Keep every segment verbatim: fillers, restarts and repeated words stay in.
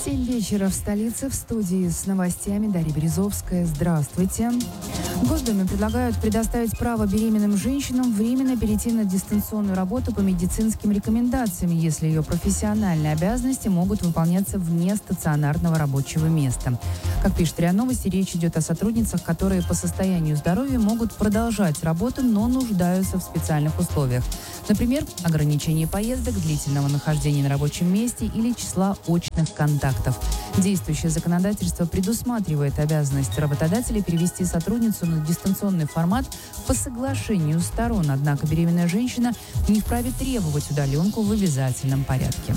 Семь вечера в столице, в студии с новостями Дарья Березовская. Здравствуйте. В Госдуме предлагают предоставить право беременным женщинам временно перейти на дистанционную работу по медицинским рекомендациям, если ее профессиональные обязанности могут выполняться вне стационарного рабочего места. Как пишет РИА Новости, речь идет о сотрудницах, которые по состоянию здоровья могут продолжать работу, но нуждаются в специальных условиях. Например, ограничение поездок, длительного нахождения на рабочем месте или числа очных контактов. Действующее законодательство предусматривает обязанность работодателя перевести сотрудницу на дистанционный формат по соглашению сторон, однако беременная женщина не вправе требовать удаленку в обязательном порядке.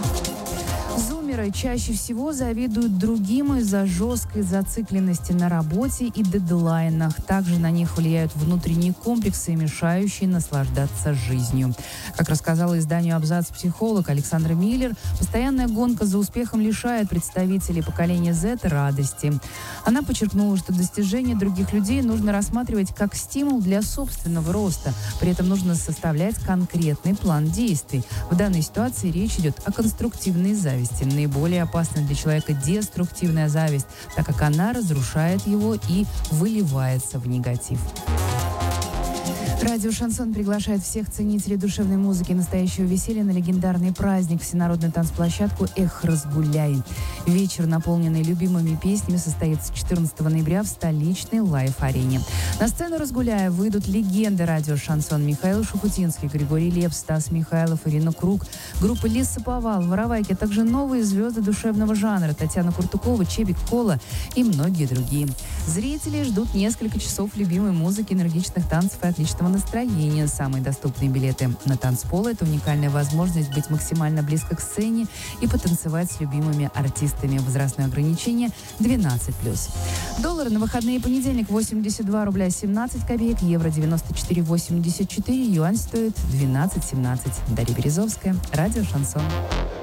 Зумеры чаще всего завидуют другим из-за жесткой зацикленности на работе и дедлайнах. Также на них влияют внутренние комплексы, мешающие наслаждаться жизнью. Как рассказала изданию «Абзац» психолог Александра Миллер, постоянная гонка за успехом лишает представителей поколения Z радости. Она подчеркнула, что достижения других людей нужно рассматривать как стимул для собственного роста. При этом нужно составлять конкретный план действий. В данной ситуации речь идет о конструктивной зависти. Наиболее опасна для человека деструктивная зависть, так как она разрушает его и выливается в негатив. Радио «Шансон» приглашает всех ценителей душевной музыки и настоящего веселья на легендарный праздник, всенародную танцплощадку «Эх, разгуляй». Вечер, наполненный любимыми песнями, состоится четырнадцатого ноября в столичной лайф-арене. На сцену «Разгуляя» выйдут легенды радио «Шансон» Михаил Шуфутинский, Григорий Лепс, Стас Михайлов, Ирина Круг, группа «Лесоповал», «Воровайки», а также новые звезды душевного жанра Татьяна Куртукова, Чебик Кола и многие другие. Зрители ждут несколько часов любимой музыки, энергичных танцев и отличного настроения. Самые доступные билеты на танцпол – это уникальная возможность быть максимально близко к сцене и потанцевать с любимыми артистами. Возрастное ограничение двенадцать плюс. Доллар на выходные: понедельник восемьдесят два рубля семнадцать копеек, евро девяносто четыре восемьдесят четыре, юань стоит двенадцать семнадцать. Дарья Березовская, радио «Шансон».